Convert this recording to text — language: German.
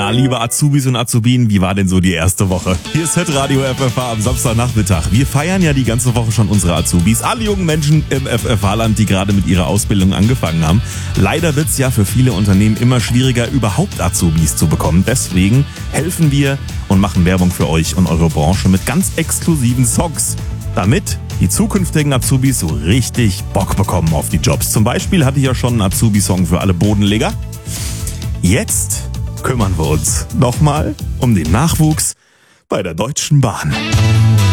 Na, liebe Azubis und Azubinen, wie war denn so die erste Woche? Hier ist Hitradio FFH am Samstagnachmittag. Wir feiern ja die ganze Woche schon unsere Azubis, alle jungen Menschen im FFH-Land, die gerade mit ihrer Ausbildung angefangen haben. Leider wird's ja für viele Unternehmen immer schwieriger, überhaupt Azubis zu bekommen. Deswegen helfen wir und machen Werbung für euch und eure Branche mit ganz exklusiven Songs, damit die zukünftigen Azubis so richtig Bock bekommen auf die Jobs. Zum Beispiel hatte ich ja schon einen Azubi-Song für alle Bodenleger. Jetzt kümmern wir uns nochmal um den Nachwuchs bei der Deutschen Bahn.